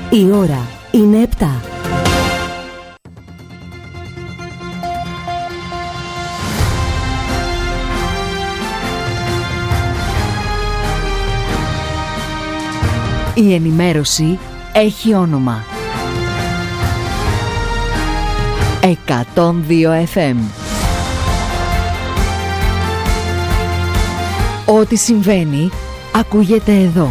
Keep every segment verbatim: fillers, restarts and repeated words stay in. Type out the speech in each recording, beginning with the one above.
Η ώρα είναι επτά. Η ενημέρωση έχει όνομα. εκατόν δύο εφ εμ. Ό,τι συμβαίνει, ακούγεται εδώ.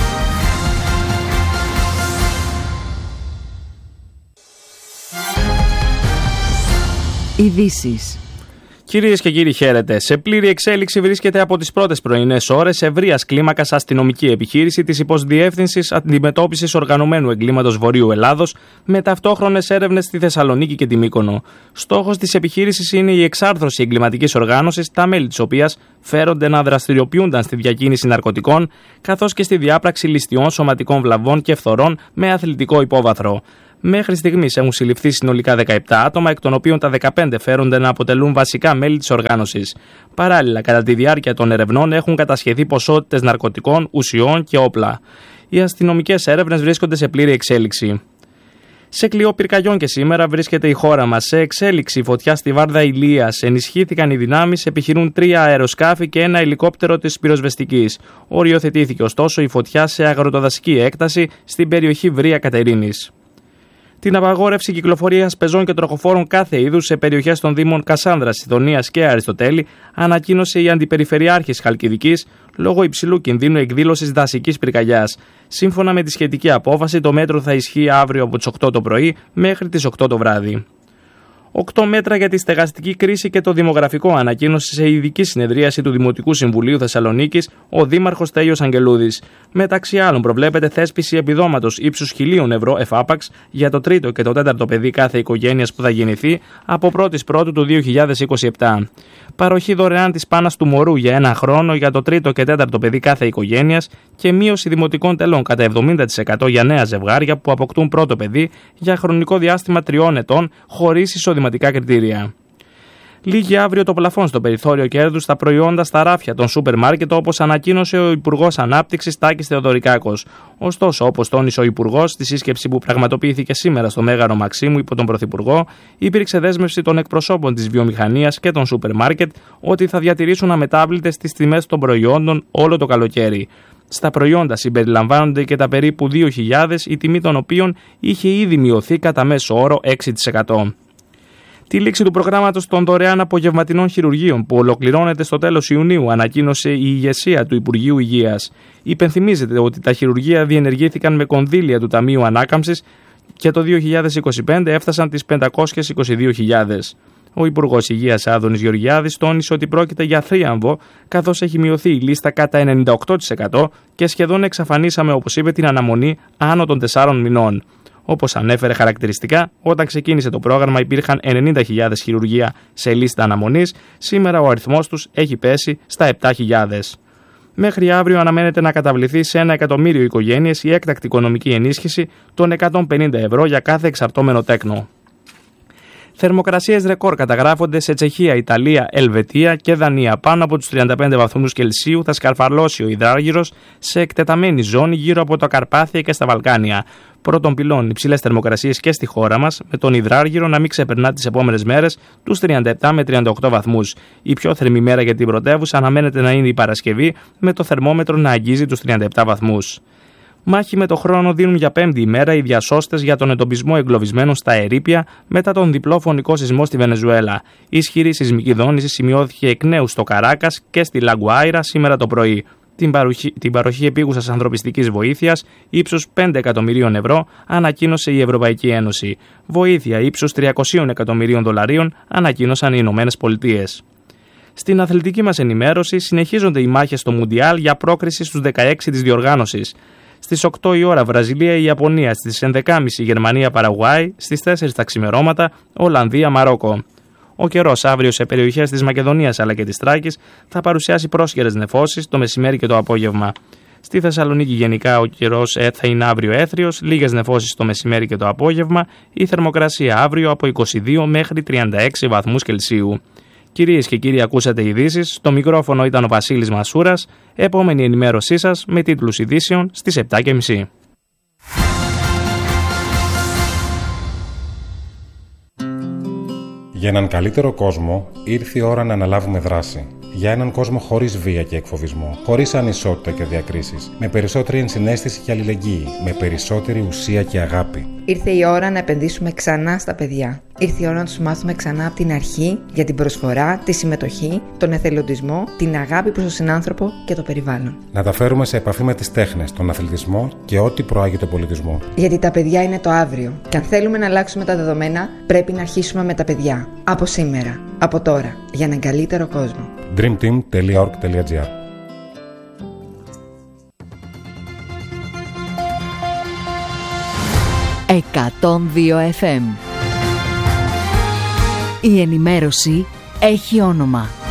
Ειδήσεις. Κυρίες και κύριοι, χαίρετε. Σε πλήρη εξέλιξη βρίσκεται από τις πρώτες πρωινές ώρες ευρείας κλίμακας αστυνομική επιχείρηση της Υποσδιεύθυνσης Αντιμετώπισης Οργανωμένου Εγκλήματος Βορείου Ελλάδος, με ταυτόχρονες έρευνες στη Θεσσαλονίκη και τη Μύκονο. Στόχος της επιχείρησης είναι η εξάρθρωση εγκληματικής οργάνωσης, τα μέλη της οποίας φέρονται να δραστηριοποιούνταν στη διακίνηση ναρκωτικών, καθώς και στη διάπραξη ληστιών, σωματικών βλαβών και φθορών με αθλητικό υπόβαθρο. Μέχρι στιγμής έχουν συλληφθεί συνολικά δεκαεπτά άτομα, εκ των οποίων τα δεκαπέντε φέρονται να αποτελούν βασικά μέλη της οργάνωσης. Παράλληλα, κατά τη διάρκεια των ερευνών έχουν κατασχεθεί ποσότητες ναρκωτικών, ουσιών και όπλα. Οι αστυνομικές έρευνες βρίσκονται σε πλήρη εξέλιξη. Σε κλειό πυρκαγιών και σήμερα βρίσκεται η χώρα μας. Σε εξέλιξη φωτιά στη Βάρδα Ηλίας. Ενισχύθηκαν οι δυνάμεις, επιχειρούν τρία αεροσκάφη και ένα ελικόπτερο της πυροσβεστικής. Οριοθετήθηκε ωστόσο η φωτιά σε αγροτοδασική έκταση στην περιοχή Βρία Κατερίνης. Την απαγόρευση κυκλοφορίας πεζών και τροχοφόρων κάθε είδους σε περιοχές των Δήμων Κασάνδρας, Σιδωνίας και Αριστοτέλη ανακοίνωσε η Αντιπεριφερειάρχης Χαλκιδικής λόγω υψηλού κινδύνου εκδήλωσης δασικής πυρκαγιάς. Σύμφωνα με τη σχετική απόφαση, το μέτρο θα ισχύει αύριο από τις οκτώ το πρωί μέχρι τις οκτώ το βράδυ. Οκτώ μέτρα για τη στεγαστική κρίση και το δημογραφικό, ανακοίνωσε σε ειδική συνεδρίαση του Δημοτικού Συμβουλίου Θεσσαλονίκης ο Δήμαρχος Στέλιος Αγγελούδης. Μεταξύ άλλων, προβλέπεται θέσπιση επιδόματος ύψους χιλίων ευρώ εφάπαξ για το τρίτο και το τέταρτο παιδί κάθε οικογένειας που θα γεννηθεί από πρώτη Πρώτου του δύο χιλιάδες είκοσι επτά. Παροχή δωρεάν της πάνας του μωρού για ένα χρόνο για το τρίτο και τέταρτο παιδί κάθε οικογένειας και μείωση δημοτικών τελών κατά εβδομήντα τοις εκατό για νέα ζευγάρια που αποκτούν πρώτο παιδί για χρονικό διάστημα τριών ετών χωρίς εισοδηματικά κριτήρια. Λύγει αύριο το πλαφόν στο περιθώριο κέρδους στα προϊόντα στα ράφια των σούπερ μάρκετ, όπως ανακοίνωσε ο Υπουργός Ανάπτυξης Τάκης Θεοδωρικάκος. Ωστόσο, όπως τόνισε ο Υπουργός στη σύσκεψη που πραγματοποιήθηκε σήμερα στο Μέγαρο Μαξίμου υπό τον Πρωθυπουργό, υπήρξε δέσμευση των εκπροσώπων της βιομηχανίας και των σούπερ μάρκετ ότι θα διατηρήσουν αμετάβλητες τις τιμές των προϊόντων όλο το καλοκαίρι. Στα προϊόντα συμπεριλαμβάνονται και τα περίπου δύο χιλιάδες, η τιμή των οποίων είχε ήδη μειωθεί κατά μέσο όρο έξι τοις εκατό. Τη λήξη του προγράμματος των δωρεάν απογευματινών χειρουργείων που ολοκληρώνεται στο τέλος Ιουνίου ανακοίνωσε η ηγεσία του Υπουργείου Υγείας. Υπενθυμίζεται ότι τα χειρουργεία διενεργήθηκαν με κονδύλια του Ταμείου Ανάκαμψης και το δύο χιλιάδες είκοσι πέντε έφτασαν τις πεντακόσιες είκοσι δύο χιλιάδες. Ο Υπουργός Υγείας Άδωνης Γεωργιάδης τόνισε ότι πρόκειται για θρίαμβο, καθώς έχει μειωθεί η λίστα κατά ενενήντα οκτώ τοις εκατό και σχεδόν εξαφανίσαμε, όπως είπε, την αναμονή άνω των τεσσάρων μηνών. Όπως ανέφερε χαρακτηριστικά, όταν ξεκίνησε το πρόγραμμα υπήρχαν ενενήντα χιλιάδες χειρουργεία σε λίστα αναμονής, σήμερα ο αριθμός τους έχει πέσει στα επτά χιλιάδες. Μέχρι αύριο αναμένεται να καταβληθεί σε ένα εκατομμύριο οικογένειες η έκτακτη οικονομική ενίσχυση των εκατόν πενήντα ευρώ για κάθε εξαρτώμενο τέκνο. Θερμοκρασίες ρεκόρ καταγράφονται σε Τσεχία, Ιταλία, Ελβετία και Δανία. Πάνω από τους τριάντα πέντε βαθμούς Κελσίου θα σκαρφαλώσει ο υδράργυρος σε εκτεταμένη ζώνη γύρω από τα Καρπάθια και στα Βαλκάνια. Πρώτον πυλών υψηλές θερμοκρασίες και στη χώρα μας, με τον υδράργυρο να μην ξεπερνά τις επόμενες μέρες τους τριάντα επτά με τριάντα οκτώ βαθμούς. Η πιο θερμή μέρα για την πρωτεύουσα αναμένεται να είναι η Παρασκευή, με το θερμόμετρο να αγγίζει τους τριάντα επτά βαθμούς. Μάχη με το χρόνο δίνουν για πέμπτη ημέρα οι διασώστες για τον εντοπισμό εγκλωβισμένων στα ερείπια μετά τον διπλό φωνικό σεισμό στη Βενεζουέλα. Η ισχυρή σεισμική δόνηση σημειώθηκε εκ νέου στο Καράκας και στη Λαγκουάιρα σήμερα το πρωί. Την παροχή, την παροχή επίγουσας ανθρωπιστικής βοήθειας ύψους πέντε εκατομμυρίων ευρώ ανακοίνωσε η Ευρωπαϊκή Ένωση. Βοήθεια ύψους τριακόσια εκατομμυρίων δολαρίων ανακοίνωσαν οι Ηνωμένες Πολιτείες. Στην αθλητική μας ενημέρωση συνεχίζονται οι μάχες στο Μουντιάλ για πρόκριση στους δεκαέξι της διοργάνωσης. Στις οκτώ η ώρα Βραζιλία, η Ιαπωνία, στις έντεκα και μισή Γερμανία, Παραγουάη, στις τέσσερις τα ξημερώματα Ολλανδία, Μαρόκο. Ο καιρός αύριο σε περιοχές της Μακεδονίας αλλά και της Θράκης θα παρουσιάσει πρόσχερες νεφώσεις το μεσημέρι και το απόγευμα. Στη Θεσσαλονίκη γενικά ο καιρός θα είναι αύριο έθριος, λίγες νεφώσεις το μεσημέρι και το απόγευμα, η θερμοκρασία αύριο από είκοσι δύο μέχρι τριάντα έξι βαθμούς Κελσίου. Κυρίες και κύριοι, ακούσατε ειδήσεις. Στο μικρόφωνο ήταν ο Βασίλης Μασούρας. Επόμενη ενημέρωσή σας με τίτλους ειδήσεων στις επτά και μισή. Για έναν καλύτερο κόσμο, ήρθε η ώρα να αναλάβουμε δράση. Για έναν κόσμο χωρίς βία και εκφοβισμό, χωρίς ανισότητα και διακρίσεις, με περισσότερη ενσυναίσθηση και αλληλεγγύη, με περισσότερη ουσία και αγάπη. Ήρθε η ώρα να επενδύσουμε ξανά στα παιδιά. Ήρθε η ώρα να τους μάθουμε ξανά από την αρχή για την προσφορά, τη συμμετοχή, τον εθελοντισμό, την αγάπη προς τον συνάνθρωπο και το περιβάλλον. Να τα φέρουμε σε επαφή με τις τέχνες, τον αθλητισμό και ό,τι προάγει τον πολιτισμό. Γιατί τα παιδιά είναι το αύριο. Και αν θέλουμε να αλλάξουμε τα δεδομένα, πρέπει να αρχίσουμε με τα παιδιά. Από σήμερα, από τώρα, για έναν καλύτερο κόσμο. dream team τελεία org τελεία gr εκατόν δύο εφ εμ. Η ενημέρωση έχει όνομα.